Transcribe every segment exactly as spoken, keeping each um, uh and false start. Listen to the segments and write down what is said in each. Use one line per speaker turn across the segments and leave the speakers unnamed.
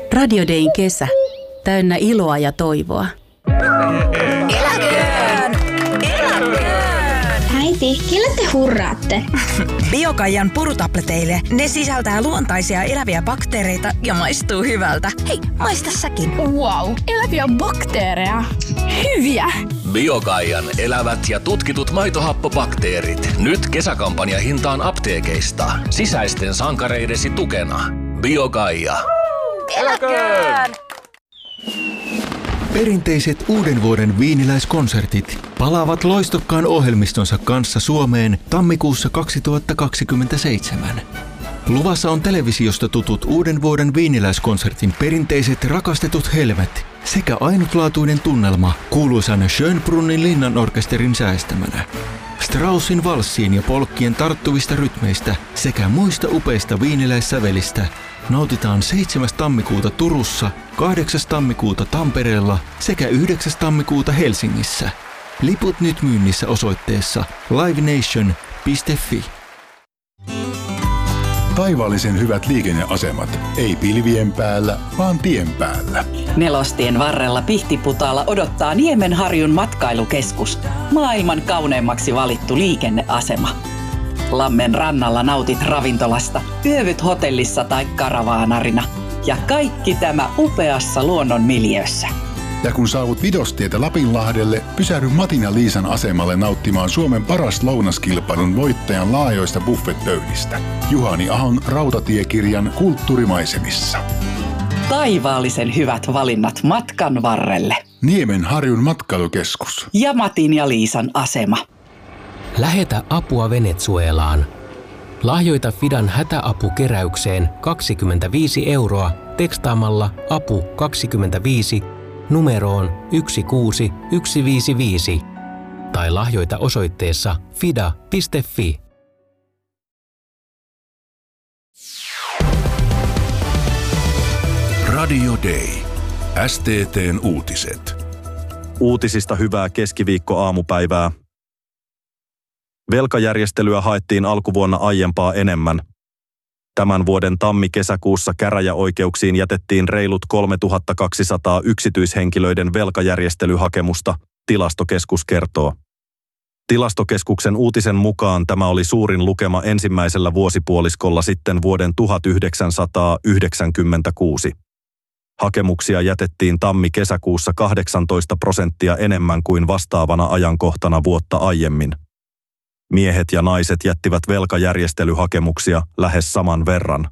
Radio Dayn kesä. Täynnä iloa ja toivoa.
Eläköön! Eläköön!
Äiti, kelle te hurraatte?
Biokaijan purutableteille. Ne sisältää luontaisia eläviä bakteereita ja maistuu hyvältä. Hei, maista säkin.
Wow, eläviä bakteereja. Hyviä!
Biokaijan elävät ja tutkitut maitohappobakteerit. Nyt kesäkampanja hintaan apteekeista. Sisäisten sankareidesi tukena. Biokaija.
Eläköön!
Perinteiset uuden vuoden viiniläiskonsertit palaavat loistokkaan ohjelmistonsa kanssa Suomeen tammikuussa kaksituhattakaksikymmentäseitsemän. Luvassa on televisiosta tutut uuden vuoden viiniläiskonsertin perinteiset rakastetut helmet sekä ainutlaatuinen tunnelma kuuluisan Schönbrunnin linnanorkesterin säästämänä. Straussin valssien ja polkkien tarttuvista rytmeistä sekä muista upeista viiniläissävelistä nautitaan seitsemäs tammikuuta Turussa, kahdeksas tammikuuta Tampereella sekä yhdeksäs tammikuuta Helsingissä. Liput nyt myynnissä osoitteessa livenation piste fi.
Taivaallisen hyvät liikenneasemat. Ei pilvien päällä, vaan tien päällä.
Nelostien varrella Pihtiputaalla odottaa Niemenharjun matkailukeskus. Maailman kauneimmaksi valittu liikenneasema. Lammen rannalla nautit ravintolasta, yövyt hotellissa tai karavaanarina. Ja kaikki tämä upeassa luonnon miljöössä.
Ja kun saavut Vidostietä Lapinlahdelle, pysähdy Matin ja Liisan asemalle nauttimaan Suomen paras lounaskilpailun voittajan laajoista buffetpöydistä. Juhani Ahon rautatiekirjan kulttuurimaisemissa.
Taivaallisen hyvät valinnat matkan varrelle.
Niemenharjun matkailukeskus.
Ja Matin ja Liisan asema.
Lähetä apua Venezuelaan. Lahjoita Fidan hätäapukeräykseen kaksikymmentäviisi euroa tekstaamalla apu kaksikymmentäviisi numeroon yksi kuusi yksi viisi viisi tai lahjoita osoitteessa fida piste fi.
Radio Day. S T T:n uutiset.
Uutisista hyvää keskiviikko-aamupäivää. Velkajärjestelyä haettiin alkuvuonna aiempaa enemmän. Tämän vuoden tammi-kesäkuussa käräjäoikeuksiin jätettiin reilut kolmetuhattakaksisataa yksityishenkilöiden velkajärjestelyhakemusta, Tilastokeskus kertoo. Tilastokeskuksen uutisen mukaan tämä oli suurin lukema ensimmäisellä vuosipuoliskolla sitten vuoden tuhatyhdeksänsataayhdeksänkymmentäkuusi. Hakemuksia jätettiin tammi-kesäkuussa kahdeksantoista prosenttia enemmän kuin vastaavana ajankohtana vuotta aiemmin. Miehet ja naiset jättivät velkajärjestelyhakemuksia lähes saman verran.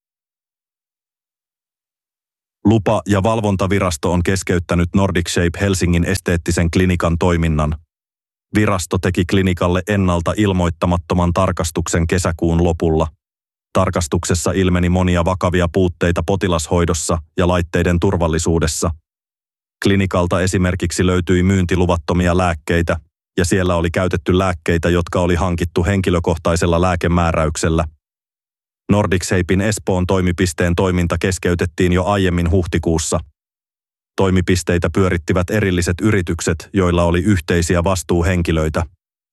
Lupa- ja valvontavirasto on keskeyttänyt Nordic Shape Helsingin esteettisen klinikan toiminnan. Virasto teki klinikalle ennalta ilmoittamattoman tarkastuksen kesäkuun lopulla. Tarkastuksessa ilmeni monia vakavia puutteita potilashoidossa ja laitteiden turvallisuudessa. Klinikalta esimerkiksi löytyi myyntiluvattomia lääkkeitä, ja siellä oli käytetty lääkkeitä, jotka oli hankittu henkilökohtaisella lääkemääräyksellä. Nordic Shapein Espoon toimipisteen toiminta keskeytettiin jo aiemmin huhtikuussa. Toimipisteitä pyörittivät erilliset yritykset, joilla oli yhteisiä vastuuhenkilöitä.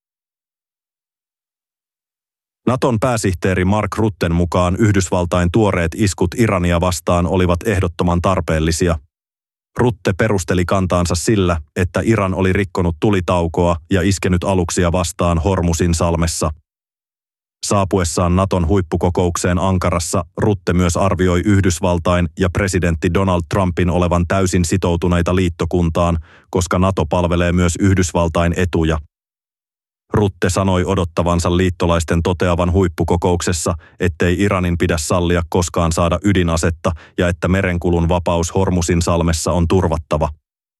Naton pääsihteeri Mark Rutten mukaan Yhdysvaltain tuoreet iskut Irania vastaan olivat ehdottoman tarpeellisia. Rutte perusteli kantaansa sillä, että Iran oli rikkonut tulitaukoa ja iskenyt aluksia vastaan Hormuzin salmessa. Saapuessaan Naton huippukokoukseen Ankarassa Rutte myös arvioi Yhdysvaltain ja presidentti Donald Trumpin olevan täysin sitoutuneita liittokuntaan, koska Nato palvelee myös Yhdysvaltain etuja. Rutte sanoi odottavansa liittolaisten toteavan huippukokouksessa, ettei Iranin pidä sallia koskaan saada ydinasetta ja että merenkulun vapaus Hormuzin salmessa on turvattava.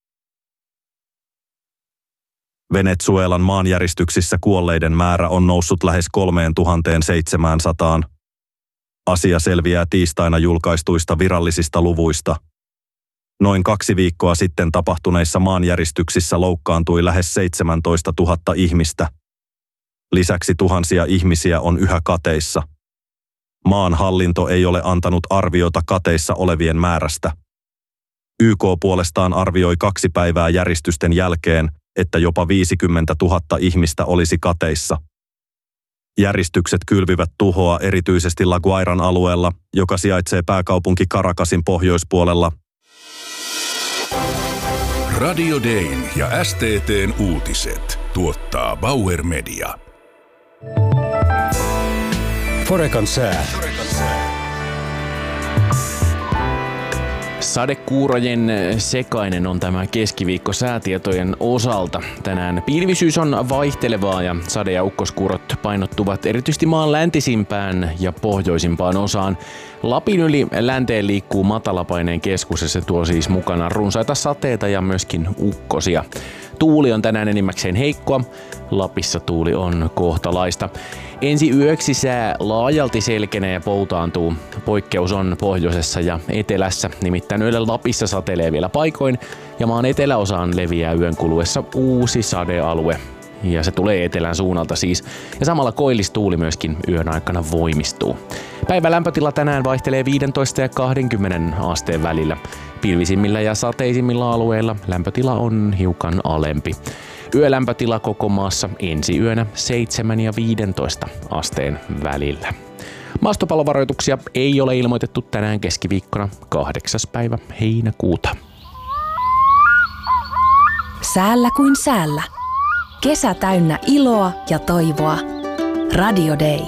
Venezuelan maanjäristyksissä kuolleiden määrä on noussut lähes kolmetuhattaseitsemänsataa. Asia selviää tiistaina julkaistuista virallisista luvuista. Noin kaksi viikkoa sitten tapahtuneissa maanjäristyksissä loukkaantui lähes seitsemäntoistatuhatta ihmistä. Lisäksi tuhansia ihmisiä on yhä kateissa. Maan hallinto ei ole antanut arviota kateissa olevien määrästä. Y K puolestaan arvioi kaksi päivää järistysten jälkeen, että jopa viisikymmentätuhatta ihmistä olisi kateissa. Järistykset kylvivät tuhoa erityisesti La Guairan alueella, joka sijaitsee pääkaupunki Caracasin pohjoispuolella.
Radio Dayn ja S T T:n uutiset tuottaa Bauer Media.
Forecan sää.
Sadekuurojen sekainen on tämä keskiviikko säätietojen osalta. Tänään pilvisyys on vaihtelevaa ja sade- ja ukkoskuurot painottuvat erityisesti maan läntisimpään ja pohjoisimpaan osaan. Lapin yli länteen liikkuu matalapaineen keskus ja se tuo siis mukana runsaita sateita ja myöskin ukkosia. Tuuli on tänään enimmäkseen heikkoa. Lapissa tuuli on kohtalaista. Ensi yöksi sää laajalti selkenee ja poutaantuu. Poikkeus on pohjoisessa ja etelässä. Nimittäin yöllä Lapissa satelee vielä paikoin ja maan eteläosaan leviää yön kuluessa uusi sadealue. Ja se tulee etelän suunnalta siis. Ja samalla koillistuuli myöskin yön aikana voimistuu. Päivän lämpötila tänään vaihtelee viisitoista ja kaksikymmentä asteen välillä. Pilvisimmillä ja sateisimmilla alueilla lämpötila on hiukan alempi. Yölämpötila koko maassa ensi yönä seitsemän ja viisitoista asteen välillä. Maastopallovaroituksia ei ole ilmoitettu tänään keskiviikkona kahdeksas päivä heinäkuuta.
Säällä kuin säällä. Kesä täynnä iloa ja toivoa. Radio Day.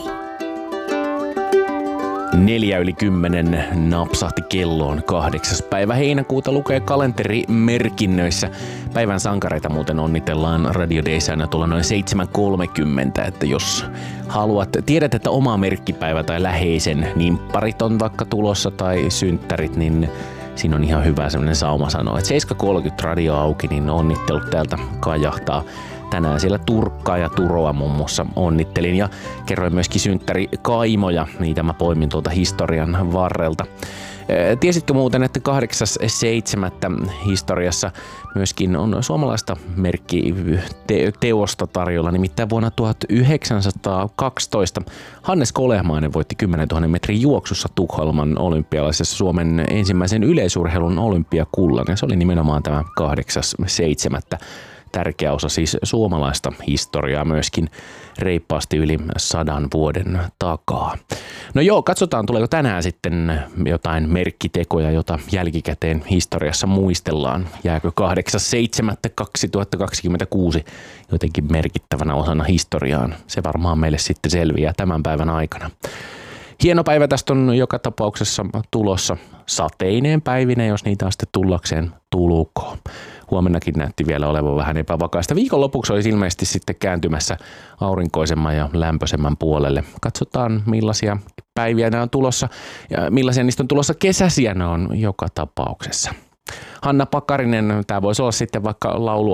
Neljä yli kymmenen napsahti kelloon kahdeksas päivä heinäkuuta lukee kalenterimerkinnöissä. Päivän sankareita muuten onnitellaan Radio Dayssäänä tulla noin seitsemän kolmekymmentä, että jos haluat, tiedät, että oma merkkipäivä tai läheisen nimpparit on vaikka tulossa tai synttärit, niin siinä on ihan hyvä semmoinen sauma sanoa, että seitsemän kolmekymmentä radio auki, niin onnittelut täältä kajahtaa. Tänään siellä Turkkaa ja Turoa muun muassa onnittelin ja kerroin myöskin synttäri kaimoja, niitä mä poimin tuolta historian varrelta. Tiesitkö muuten, että kahdeksas seitsemättä historiassa myöskin on suomalaista merkkiteosta tarjolla, nimittäin vuonna tuhatyhdeksänsataakaksitoista Hannes Kolehmainen voitti kymmenentuhatta metrin juoksussa Tukholman olympialaisessa Suomen ensimmäisen yleisurheilun olympiakullan ja se oli nimenomaan tämä kahdeksas seitsemättä Tärkeä osa siis suomalaista historiaa myöskin reippaasti yli sadan vuoden takaa. No joo, katsotaan tuleeko tänään sitten jotain merkkitekoja, jota jälkikäteen historiassa muistellaan. Jääkö kahdeksas seitsemättä kaksituhattakaksikymmentäkuusi jotenkin merkittävänä osana historiaan? Se varmaan meille sitten selviää tämän päivän aikana. Hieno päivä tästä on joka tapauksessa tulossa sateineen päivinä, jos niitä on sitten tullakseen tulkoon. Huomennakin näytti vielä olevan vähän epävakaista. Viikonlopuksi olisi ilmeisesti sitten kääntymässä aurinkoisemman ja lämpöisemmän puolelle. Katsotaan millaisia päiviä nämä on tulossa ja millaisia niistä on tulossa kesäisiä ne on joka tapauksessa. Hanna Pakarinen, tämä voisi olla sitten vaikka laulu